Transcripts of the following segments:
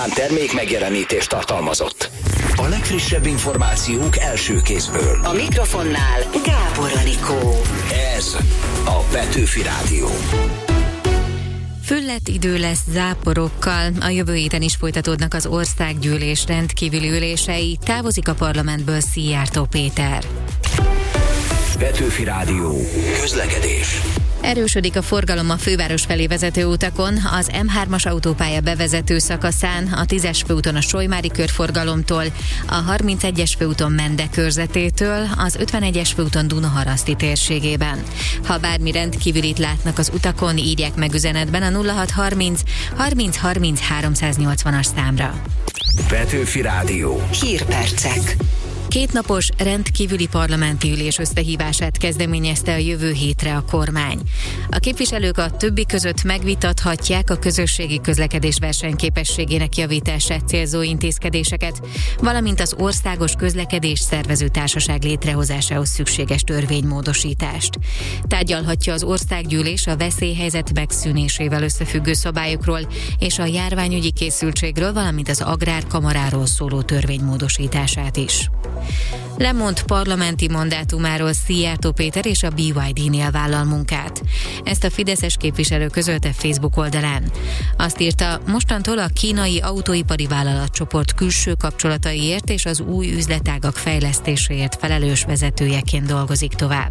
műsorszám termék megjelenítést tartalmazott. A legfrissebb információk első kézből. A mikrofonnál Gábor Anikó. Ez a Petőfi Rádió. Fülledt idő lesz záporokkal, a jövő héten is folytatódnak az országgyűlés rendkívüli ülései, távozik a parlamentből Szijjártó Péter. Petőfi Rádió. Közlekedés. Erősödik a forgalom a főváros felé vezető utakon, az M3-as autópálya bevezető szakaszán, a 10-es főúton a Solymári körforgalomtól, a 31-es főúton Mende körzetétől, az 51-es főúton Dunaharaszti térségében. Ha bármi rendkívülit látnak az utakon, írják meg üzenetben a 0630 30 30 380-as számra. Petőfi Rádió. Hírpercek. Kétnapos rendkívüli parlamenti ülés összehívását kezdeményezte a jövő hétre a kormány. A képviselők a többi között megvitathatják a közösségi közlekedés versenyképességének javítását célzó intézkedéseket, valamint az országos közlekedés szervező társaság létrehozásához szükséges törvénymódosítást. Tárgyalhatja az országgyűlés a veszélyhelyzet megszűnésével összefüggő szabályokról és a járványügyi készültségről, valamint az agrárkamaráról szóló törvénymódosítását is. Lemond parlamenti mandátumáról Szijjártó Péter és a BYD-nél vállal munkát. Ezt a fideszes képviselő közölte Facebook oldalán. Azt írta, mostantól a kínai autóipari vállalatcsoport külső kapcsolataiért és az új üzletágak fejlesztéséért felelős vezetőjeként dolgozik tovább.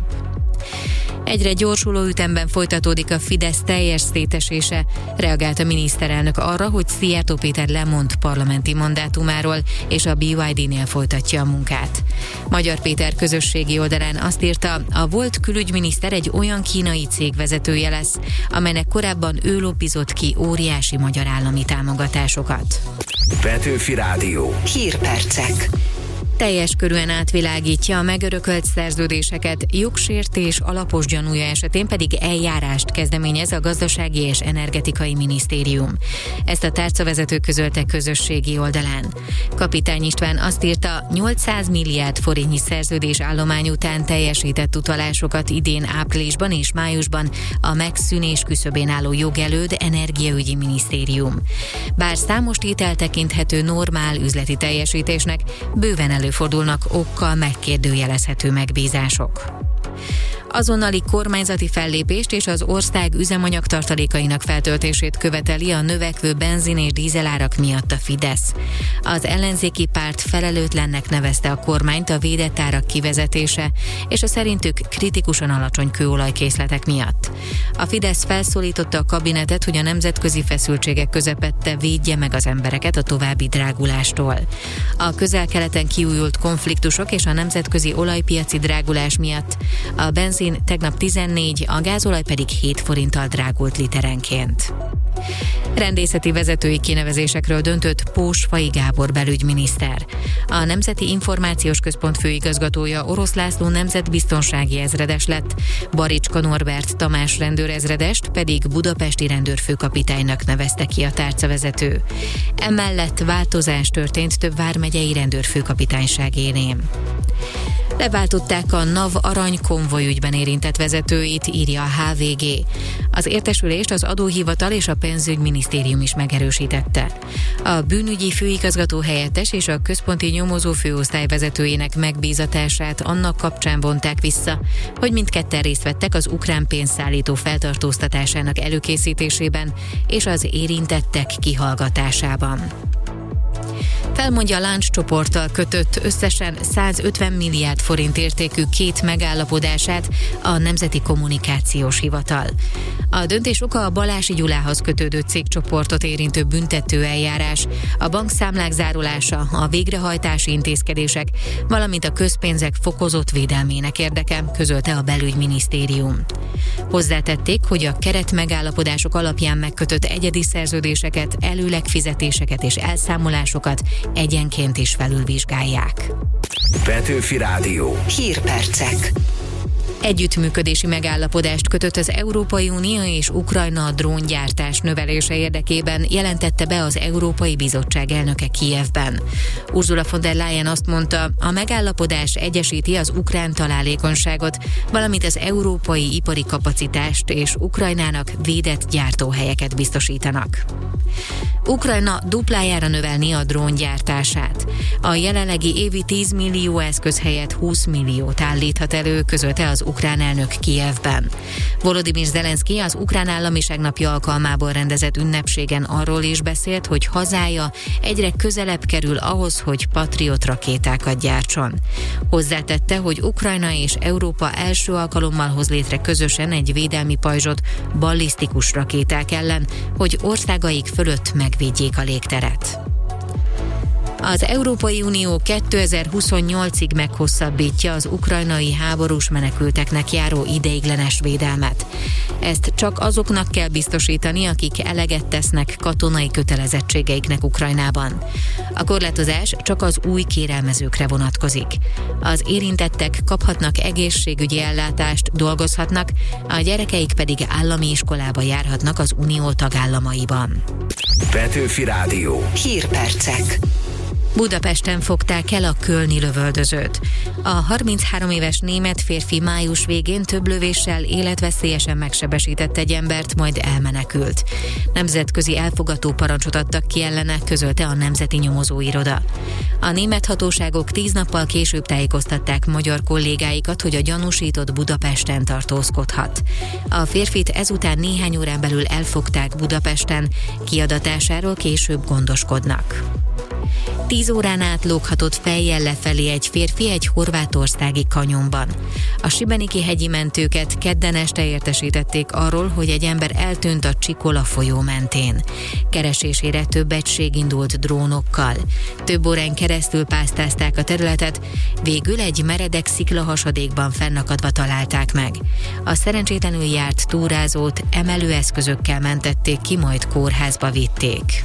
Egyre gyorsuló ütemben folytatódik a Fidesz teljes szétesése, reagált a miniszterelnök arra, hogy Szijjártó Péter lemond parlamenti mandátumáról, és a BYD-nél folytatja a munkát. Magyar Péter közösségi oldalán azt írta, a volt külügyminiszter egy olyan kínai cég vezetője lesz, amelynek korábban ő lobbizott ki óriási magyar állami támogatásokat. Petőfi Rádió. Hírpercek. Teljes körűen átvilágítja a megörökölt szerződéseket, jogsértés alapos gyanúja esetén pedig eljárást kezdeményez a Gazdasági és Energetikai Minisztérium. Ezt a tárcavezető közölte közösségi oldalán. Kapitány István azt írta, 800 milliárd forintnyi szerződés állomány után teljesített utalásokat idén áprilisban és májusban a megszűnés küszöbén álló jogelőd Energiaügyi Minisztérium. Bár számos tétel tekinthető normál üzleti teljesítésnek, bőven előfordulnak okkal megkérdőjelezhető megbízások. Azonnali kormányzati fellépést és az ország üzemanyag tartalékainak feltöltését követeli a növekvő benzin és dízelárak miatt a Fidesz. Az ellenzéki párt felelőtlennek nevezte a kormányt a védett árak kivezetése és a szerintük kritikusan alacsony kőolajkészletek miatt. A Fidesz felszólította a kabinetet, hogy a nemzetközi feszültségek közepette védje meg az embereket a további drágulástól. A Közel-Keleten kiújult konfliktusok és a nemzetközi olajpiaci drágulás miatt a benzin tegnap 14, a gázolaj pedig 7 forinttal drágult literenként. Rendészeti vezetői kinevezésekről döntött Pósfai Gábor belügyminiszter. A Nemzeti Információs Központ főigazgatója Orosz László nemzetbiztonsági ezredes lett, Baricska Norbert Tamás rendőrezredest pedig budapesti rendőrfőkapitánynak nevezte ki a tárcavezető. Emellett változás történt több vármegyei rendőrfőkapitányság élén. Leváltották a NAV Arany konvoj ügyben érintett vezetőit, írja a HVG. Az értesülést az adóhivatal és a pénzügyminisztérium is megerősítette. A bűnügyi főigazgató helyettes és a központi nyomozó főosztály vezetőjének megbízatását annak kapcsán vonták vissza, hogy mindketten részt vettek az ukrán pénzszállító feltartóztatásának előkészítésében és az érintettek kihallgatásában. Felmondja a Lánc-csoporttal kötött összesen 150 milliárd forint értékű 2 megállapodását a Nemzeti Kommunikációs Hivatal. A döntés oka a Balási Gyulához kötődő cégcsoportot érintő büntető eljárás, a bankszámlák zárulása, a végrehajtási intézkedések, valamint a közpénzek fokozott védelmének érdeke, közölte a belügyminisztérium. Hozzátették, hogy a keretmegállapodások alapján megkötött egyedi szerződéseket, előlegfizetéseket és elszámolásokat egyenként is felülvizsgálják. Petőfi Rádió. Hírpercek. Együttműködési megállapodást kötött az Európai Unió és Ukrajna a dróngyártás növelése érdekében, jelentette be az Európai Bizottság elnöke Kijevben. Ursula von der Leyen azt mondta, a megállapodás egyesíti az ukrán találékonyságot, valamint az európai ipari kapacitást, és Ukrajnának védett gyártóhelyeket biztosítanak. Ukrajna duplájára növelni a dróngyártását. A jelenlegi évi 10 millió eszköz helyett 20 milliót állíthat elő, közölte az ukrán elnök Kijevben. Volodymyr Zelenszky az Ukrán Államiság napja alkalmából rendezett ünnepségen arról is beszélt, hogy hazája egyre közelebb kerül ahhoz, hogy Patriot rakétákat gyártson. Hozzátette, hogy Ukrajna és Európa első alkalommal hoz létre közösen egy védelmi pajzsot ballisztikus rakéták ellen, hogy országaik fölött megvédjék a légteret. Az Európai Unió 2028-ig meghosszabbítja az ukrajnai háborús menekülteknek járó ideiglenes védelmet. Ezt csak azoknak kell biztosítani, akik eleget tesznek katonai kötelezettségeiknek Ukrajnában. A korlátozás csak az új kérelmezőkre vonatkozik. Az érintettek kaphatnak egészségügyi ellátást, dolgozhatnak, a gyerekeik pedig állami iskolába járhatnak az Unió tagállamaiban. Petőfi Rádió. Hírpercek. Budapesten fogták el a kölni lövöldözőt. A 33 éves német férfi május végén több lövéssel életveszélyesen megsebesített egy embert, majd elmenekült. Nemzetközi elfogató parancsot adtak ki ellene, közölte a Nemzeti Nyomozóiroda. A német hatóságok 10 nappal később tájékoztatták magyar kollégáikat, hogy a gyanúsított Budapesten tartózkodhat. A férfit ezután néhány órán belül elfogták Budapesten, kiadatásáról később gondoskodnak. 10 órán át lóghatott fejjel lefelé egy férfi egy horvátországi kanyonban. A Sibeniki hegyi mentőket kedden este értesítették arról, hogy egy ember eltűnt a Csikola folyó mentén. Keresésére több egység indult drónokkal. Több órán keresztül pásztázták a területet, végül egy meredek sziklahasadékban fennakadva találták meg. A szerencsétlenül járt túrázót emelőeszközökkel mentették ki, majd kórházba vitték.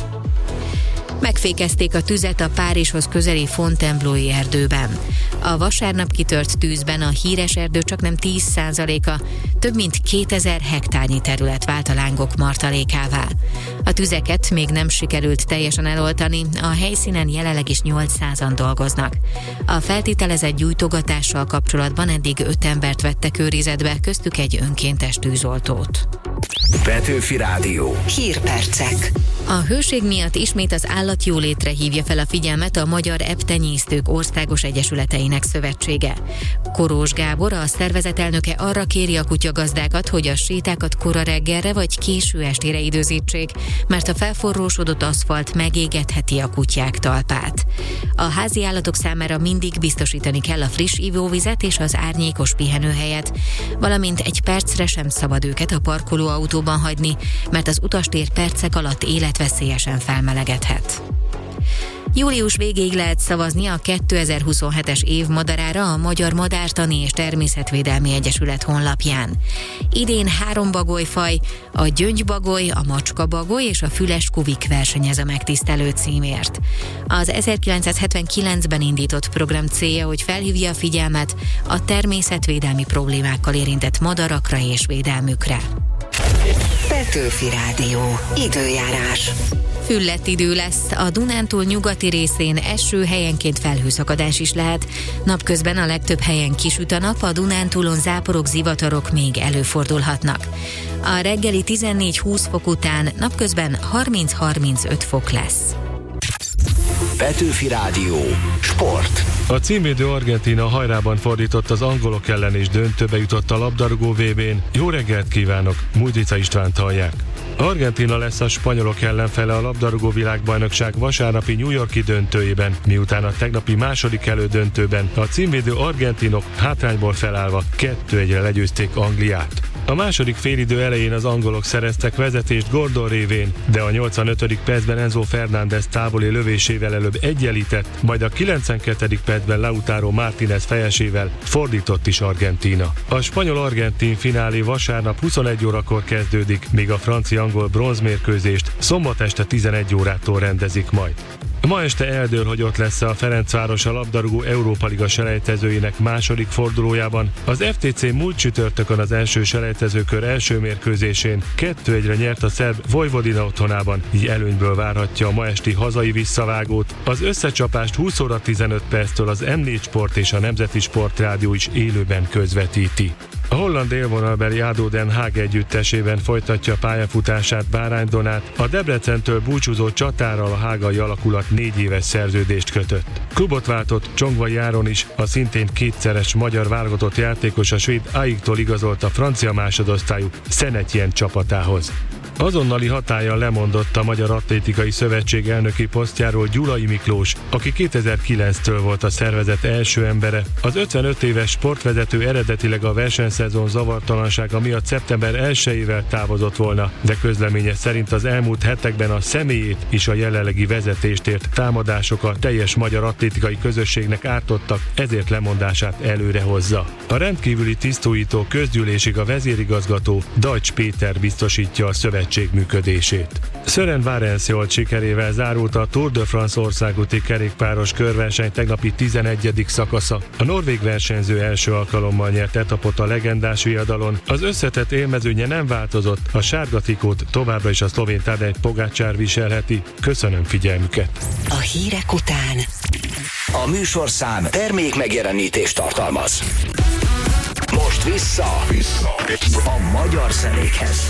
Megfékezték a tüzet a Párizshoz közeli Fontainebleau-i erdőben. A vasárnap kitört tűzben a híres erdő csaknem 10%-a, több mint 2000 hektárnyi terület vált a lángok martalékává. A tüzeket még nem sikerült teljesen eloltani, a helyszínen jelenleg is 800-an dolgoznak. A feltételezett gyújtogatással kapcsolatban eddig 5 embert vettek őrizetbe, köztük egy önkéntes tűzoltót. Petőfi Rádió. Hírpercek. A hőség miatt ismét az állatjólétre hívja fel a figyelmet a Magyar Ebbtenyésztők Országos Egyesületeinek Szövetsége. Korós Gábor, a szervezet elnöke arra kéri a kutyagazdákat, hogy a sétákat kora reggelre vagy késő estére időzítsék, mert a felforrósodott aszfalt megégetheti a kutyák talpát. A házi állatok számára mindig biztosítani kell a friss ivóvizet és az árnyékos pihenőhelyet, valamint egy percre sem szabad őket a parkolóautóban hagyni, mert az utastér percek alatt életveszélyesen felmelegedhet. Július végéig lehet szavazni a 2027-es év madarára a Magyar Madártani és Természetvédelmi Egyesület honlapján. Idén 3 bagolyfaj, a gyöngybagoly, a macskabagoly és a füles kuvik versenyez a megtisztelő címért. Az 1979-ben indított program célja, hogy felhívja a figyelmet a természetvédelmi problémákkal érintett madarakra és védelmükre. Petőfi Rádió. Időjárás. Füllett idő lesz, a Dunántúl nyugati részén eső, helyenként felhőszakadás is lehet. Napközben a legtöbb helyen kisüt a nap, a Dunántúlon záporok, zivatarok még előfordulhatnak. A reggeli 14-20 fok után napközben 30-35 fok lesz. Petőfi Rádió. Sport. A címvédő Argentína hajrában fordított az angolok ellen és döntőbe jutott a labdarúgó VB-n. Jó reggelt kívánok, Mújdica Istvánt hallják. Argentína lesz a spanyolok ellenfele a labdarúgó világbajnokság vasárnapi New York-i döntőjében, miután a tegnapi második elődöntőben a címvédő argentinok hátrányból felállva 2-1-re legyőzték Angliát. A második félidő elején az angolok szereztek vezetést Gordon révén, de a 85. percben Enzo Fernández távoli lövésével előbb egyenlített, majd a 92. percben Lautaro Martínez fejesével fordított is Argentína. A spanyol-argentin finálé vasárnap 21 órakor kezdődik, míg a francia-angol bronzmérkőzést szombat este 11 órától rendezik majd. Ma este eldől, hogy ott lesz a Ferencváros a labdarúgó Európa Liga selejtezőinek második fordulójában. Az FTC múlt csütörtökön az első selejtezőkör első mérkőzésén 2-1-re nyert a szerb Vojvodina otthonában, így előnyből várhatja a ma esti hazai visszavágót. Az összecsapást 20 óra 15 perctől az M4 Sport és a Nemzeti Sportrádió is élőben közvetíti. A holland élvonalbeli ADO Den Haag együttesében folytatja pályafutását Bárány Donát, a Debrecentől búcsúzó csatárral a hágai alakulat 4 éves szerződést kötött. Klubot váltott Csongvai Áron is, a szintén kétszeres magyar válogatott játékos a svéd AIK-tól igazolt a francia másodosztályú Saint-Étienne csapatához. Azonnali hatállyal lemondott a Magyar Atlétikai Szövetség elnöki posztjáról Gyulai Miklós, aki 2009-től volt a szervezet első embere. Az 55 éves sportvezető eredetileg a versenyszezon zavartalansága miatt szeptember 1-ével távozott volna, de közleménye szerint az elmúlt hetekben a személyét és a jelenlegi vezetést ért támadások a teljes magyar atlétikai közösségnek ártottak, ezért lemondását előre hozza. A rendkívüli tisztújító közgyűlésig a vezérigazgató Deutsch Péter biztosítja a szövetség működését. Sören Varenszjold sikerével zárult a Tour de France országúti kerékpáros körverseny tegnapi 11. szakasza. A norvég versenyző első alkalommal nyert etapot a legendás viadalon. Az összetett élmezőnye nem változott, a sárga trikót továbbra is a szlovén Tadej Pogačar viselheti. Köszönöm figyelmüket! A hírek után A műsorszám termék megjelenítést tartalmaz. Most vissza a magyar zenékhez.